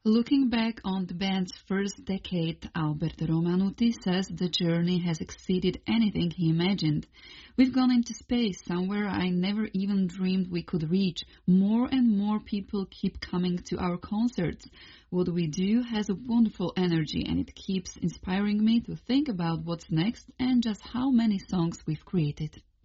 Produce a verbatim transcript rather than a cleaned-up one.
Looking back on the band's first decade, Alberto Romanuti says the journey has exceeded anything he imagined. We've gone into space, somewhere I never even dreamed we could reach. More and more people keep coming to our concerts. What we do has a wonderful energy, and it keeps inspiring me to think about what's next and just how many songs we've created.